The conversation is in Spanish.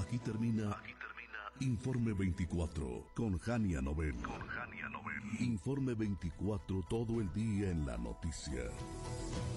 Aquí termina Informe 24 con Jania Novel. Informe 24, todo el día en la noticia.